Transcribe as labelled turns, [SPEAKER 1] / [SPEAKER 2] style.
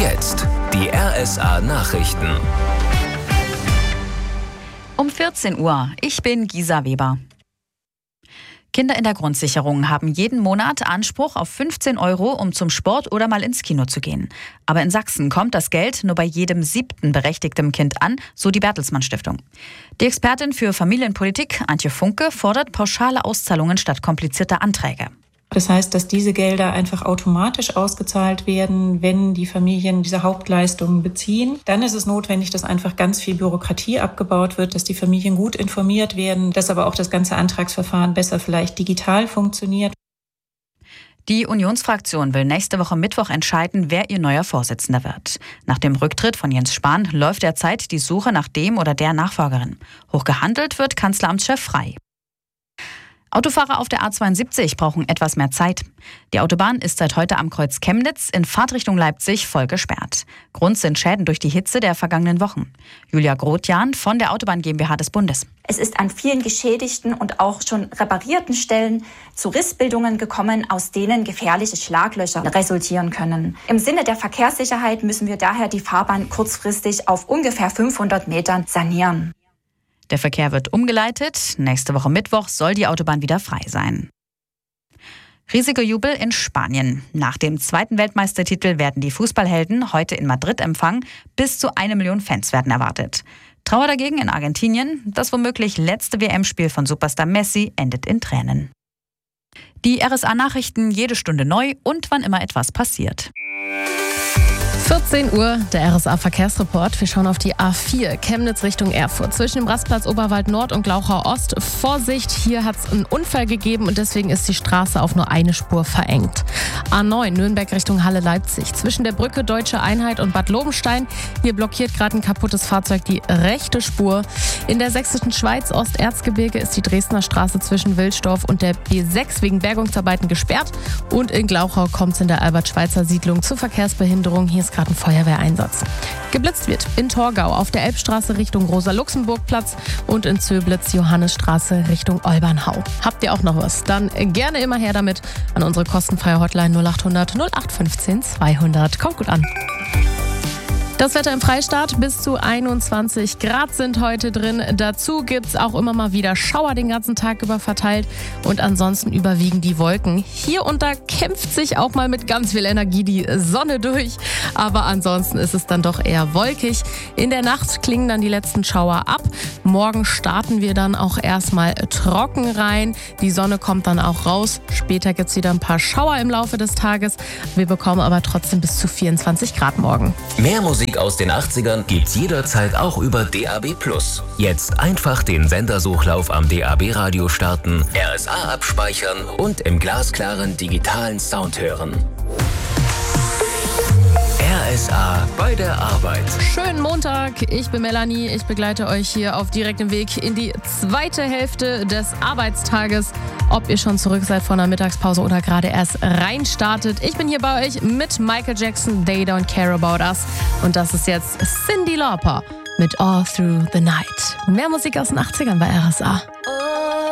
[SPEAKER 1] jetzt die RSA Nachrichten.
[SPEAKER 2] Um 14 Uhr. Ich bin Gisa Weber. Kinder in der Grundsicherung haben jeden Monat Anspruch auf 15 €, um zum Sport oder mal ins Kino zu gehen. Aber in Sachsen kommt das Geld nur bei jedem 7. berechtigten Kind an, so die Bertelsmann Stiftung. Die Expertin für Familienpolitik, Antje Funke, fordert pauschale Auszahlungen statt komplizierter Anträge.
[SPEAKER 3] Das heißt, dass diese Gelder einfach automatisch ausgezahlt werden, wenn die Familien diese Hauptleistungen beziehen. Dann ist es notwendig, dass einfach ganz viel Bürokratie abgebaut wird, dass die Familien gut informiert werden, dass aber auch das ganze Antragsverfahren besser vielleicht digital funktioniert.
[SPEAKER 2] Die Unionsfraktion will nächste Woche Mittwoch entscheiden, wer ihr neuer Vorsitzender wird. Nach dem Rücktritt von Jens Spahn läuft derzeit die Suche nach dem oder der Nachfolgerin. Hochgehandelt wird Kanzleramtschef Frey. Autofahrer auf der A72 brauchen etwas mehr Zeit. Die Autobahn ist seit heute am Kreuz Chemnitz in Fahrtrichtung Leipzig voll gesperrt. Grund sind Schäden durch die Hitze der vergangenen Wochen. Julia Grotjan von der Autobahn GmbH des Bundes.
[SPEAKER 4] Es ist an vielen geschädigten und auch schon reparierten Stellen zu Rissbildungen gekommen, aus denen gefährliche Schlaglöcher resultieren können. Im Sinne der Verkehrssicherheit müssen wir daher die Fahrbahn kurzfristig auf ungefähr 500 Metern sanieren.
[SPEAKER 2] Der Verkehr wird umgeleitet. Nächste Woche Mittwoch soll die Autobahn wieder frei sein. Riesiger Jubel in Spanien. Nach dem 2. Weltmeistertitel werden die Fußballhelden heute in Madrid empfangen. Bis zu 1 Million Fans werden erwartet. Trauer dagegen in Argentinien. Das womöglich letzte WM-Spiel von Superstar Messi endet in Tränen. Die RSA-Nachrichten jede Stunde neu und wann immer etwas passiert.
[SPEAKER 5] 14 Uhr, der RSA-Verkehrsreport. Wir schauen auf die A4, Chemnitz Richtung Erfurt. Zwischen dem Rastplatz Oberwald Nord und Glauchau Ost. Vorsicht, hier hat es einen Unfall gegeben und deswegen ist die Straße auf nur eine Spur verengt. A9, Nürnberg Richtung Halle-Leipzig. Zwischen der Brücke Deutsche Einheit und Bad Lobenstein. Hier blockiert gerade ein kaputtes Fahrzeug die rechte Spur. In der sächsischen Schweiz, Osterzgebirge, ist die Dresdner Straße zwischen Wilsdorf und der B6 wegen Bergungsarbeiten gesperrt. Und in Glauchau kommt es in der Albert-Schweitzer-Siedlung zu Verkehrsbehinderung. Hier ist gerade ein Feuerwehreinsatz. Geblitzt wird in Torgau auf der Elbstraße Richtung Rosa-Luxemburg-Platz und in Zöblitz Johannesstraße Richtung Olbernhau. Habt ihr auch noch was? Dann gerne immer her damit an unsere kostenfreie Hotline 0800 0815 200. Kommt gut an. Das Wetter im Freistaat, bis zu 21 Grad sind heute drin. Dazu gibt's auch immer mal wieder Schauer den ganzen Tag über verteilt. Und ansonsten überwiegen die Wolken. Hier und da kämpft sich auch mal mit ganz viel Energie die Sonne durch. Aber ansonsten ist es dann doch eher wolkig. In der Nacht klingen dann die letzten Schauer ab. Morgen starten wir dann auch erstmal trocken rein. Die Sonne kommt dann auch raus. Später gibt's wieder ein paar Schauer im Laufe des Tages. Wir bekommen aber trotzdem bis zu 24 Grad morgen.
[SPEAKER 1] Mehr Musik aus den 80ern gibt's jederzeit auch über DAB+. Jetzt einfach den Sendersuchlauf am DAB-Radio starten, RSA abspeichern und im glasklaren digitalen Sound hören. RSA bei der Arbeit.
[SPEAKER 5] Schönen Montag, ich bin Melanie. Ich begleite euch hier auf direktem Weg in die zweite Hälfte des Arbeitstages. Ob ihr schon zurück seid von der Mittagspause oder gerade erst reinstartet. Ich bin hier bei euch mit Michael Jackson, They Don't Care About Us. Und das ist jetzt Cyndi Lauper mit All Through the Night. Mehr Musik aus den 80ern bei RSA.